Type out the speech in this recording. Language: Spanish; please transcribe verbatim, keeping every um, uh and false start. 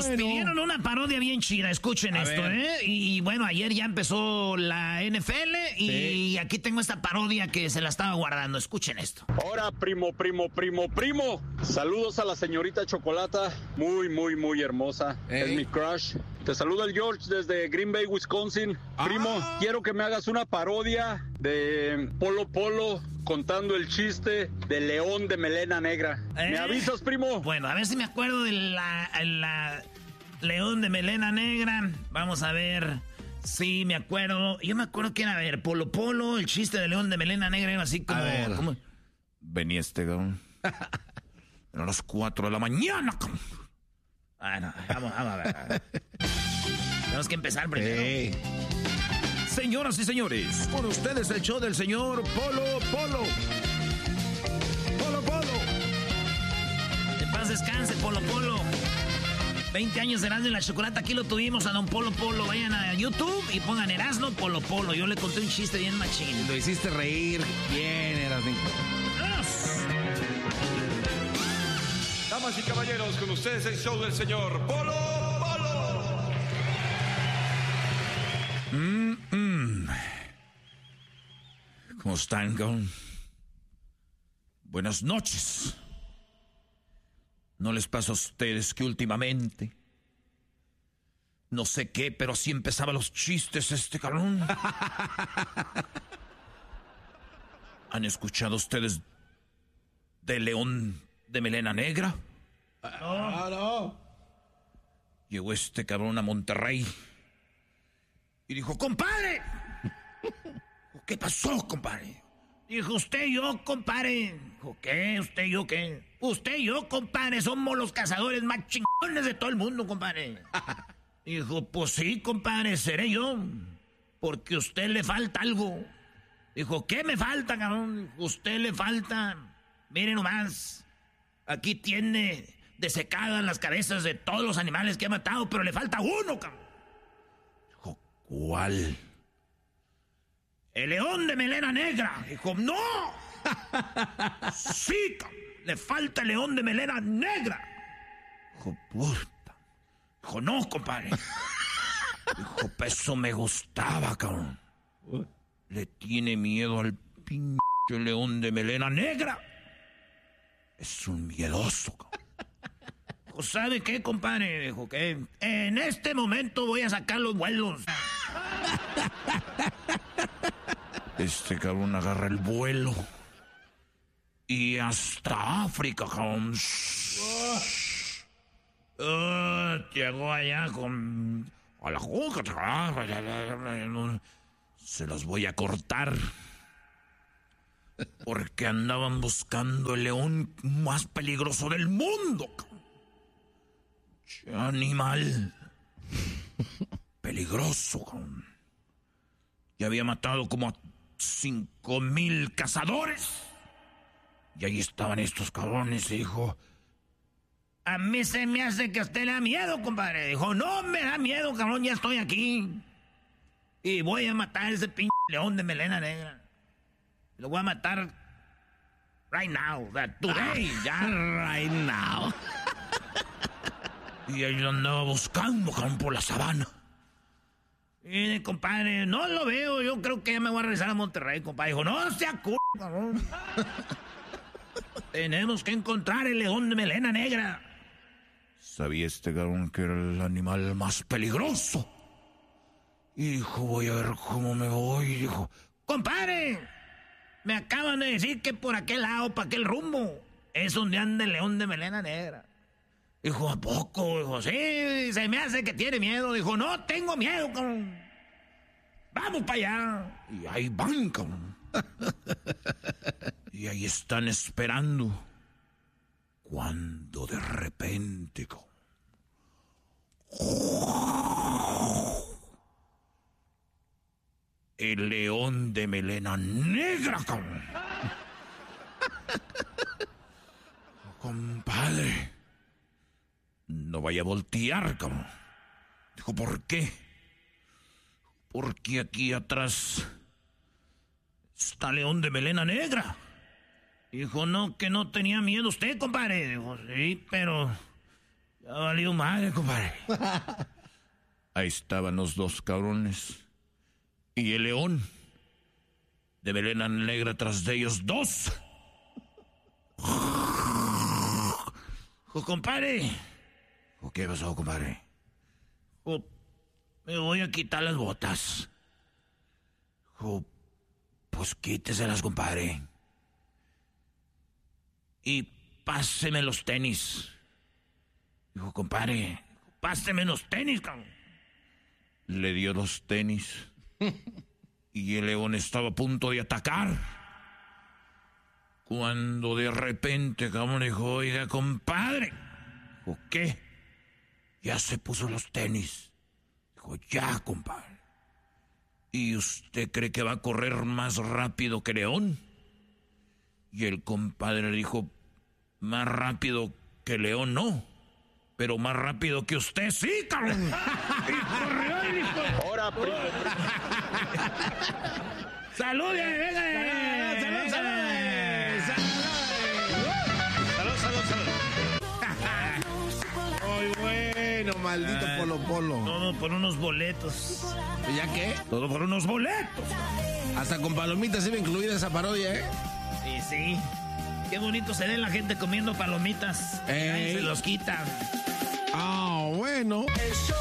Nos bueno. pidieron una parodia bien chida, escuchen A esto, ver. ¿eh? Y, y bueno, ayer ya empezó la N F L y Sí. aquí tengo esta parodia que se la estaba guardando, escuchen esto. Hola, primo, primo, primo, primo. Saludos a la señorita Chocolata, muy, muy, muy hermosa. Ey. Es mi crush. Te saluda el George desde Green Bay, Wisconsin. Primo, Ah. quiero que me hagas una parodia de Polo Polo contando el chiste del león de melena negra. ¿Me ¿Eh? avisas, primo? Bueno, a ver si me acuerdo de la, la león de melena negra. Vamos a ver. Sí, me acuerdo. Yo me acuerdo que era, a ver, Polo Polo, el chiste de león de melena negra era así como... A ver. como- Venía este cabrón. Eran las cuatro de la mañana, cabrón. Ah, no, vamos, vamos a ver. a ver. Tenemos que empezar primero. Ey. Señoras y señores, con ustedes el show del señor Polo Polo. Polo Polo. Que paz descanse, Polo Polo. veinte años de Erasmo y la Chocolata, aquí lo tuvimos a don Polo Polo. Vayan a YouTube y pongan Erasmo Polo Polo. Yo le conté un chiste bien machín. Lo hiciste reír bien, Erasmito. ¡Vámonos! Damas y caballeros, con ustedes el show del señor Polo Polo. Mm, mm. ¿Cómo están, cabrón? Buenas noches. ¿No les pasa a ustedes que últimamente... No sé qué, pero así empezaba los chistes este cabrón? ¿Han escuchado ustedes de León de Melena Negra? Ah, no. Llegó este cabrón a Monterrey y dijo, compadre. ¿Qué pasó, compadre? Dijo, usted y yo, compadre. Dijo, ¿qué? ¿Usted y yo qué? Usted y yo, compadre, somos los cazadores más chingones de todo el mundo, compadre. Dijo, pues sí, compadre, seré yo. Porque a usted le falta algo. Dijo, ¿qué me falta, cabrón? Dijo, usted le falta. Mire nomás. Aquí tiene desecadas las cabezas de todos los animales que ha matado, pero le falta uno, cabrón. Dijo, ¿cuál? El león de melena negra. Dijo, ¡no! Sí, cabrón, le falta el león de melena negra. Dijo, puta. Dijo, no, compadre. Dijo, eso me gustaba, cabrón. Le tiene miedo al pinche león de melena negra. Es un miedoso, cabrón. Dijo, ¿sabe qué, compadre? Dijo que en este momento voy a sacar los vuelos. Este cabrón agarra el vuelo. Y hasta África, cabrón. Uh, llegó allá con... A la juca. Se los voy a cortar. Porque andaban buscando el león más peligroso del mundo. ¡Qué animal! Peligroso. Ya había matado como a cinco mil cazadores. Y ahí estaban estos cabrones, hijo. A mí se me hace que a usted le da miedo, compadre. Dijo, no me da miedo, cabrón, ya estoy aquí. Y voy a matar a ese pinche león de melena negra. Lo voy a matar right now, that today, ya. Right now. Y ahí lo andaba buscando, cabrón, por la sabana. Y compadre, no lo veo, yo creo que ya me voy a regresar a Monterrey, compadre. Dijo, no sea c***, cabrón. Tenemos que encontrar el león de melena negra. Sabía este cabrón que era el animal más peligroso. Y dijo, voy a ver cómo me voy. Y dijo, Compadre, me acaban de decir que por aquel lado, para aquel rumbo, es donde anda el león de melena negra. Dijo, ¿a poco? Dijo, sí, se me hace que tiene miedo. Dijo, no tengo miedo, cabrón. Vamos para allá. y ahí van, cabrón. Y ahí están esperando. Cuando de repente, cabrón, el león de melena negra, cabrón. Compadre, no vaya a voltear, cabrón. Dijo, ¿por qué? Porque aquí atrás está león de melena negra. Dijo, no, que no tenía miedo usted, compadre. Dijo, sí, pero Ya valió madre, compadre. Ahí estaban los dos cabrones. Y el león de melena negra tras de ellos dos. Oh, compadre. ¿O qué pasó, compadre? Oh, me voy a quitar las botas. Oh, pues quíteselas, compadre. Y páseme los tenis. Dijo, compadre, páseme los tenis, cabrón. Le dio los tenis. Y el león estaba a punto de atacar. Cuando de repente, cabrón, dijo, oiga, compadre. Dijo, ¿qué? Ya se puso los tenis. Dijo, ya, compadre. ¿Y usted cree que va a correr más rápido que León? Y el compadre le dijo, más rápido que León no, pero más rápido que usted sí, cabrón. Y corrió el hijo. Ahora, primo. ¡Salud, venga! ¡Salud, salud! ¡Salud, salud, salud! Muy bueno, maldito Ah, Polo Polo. Todo por unos boletos. ¿Y ya qué? Todo por unos boletos. Hasta con palomitas iba incluida esa parodia, ¿eh? Sí, sí. Qué bonito se ve la gente comiendo palomitas. Ey. Ay, se los quitan. Ah, bueno.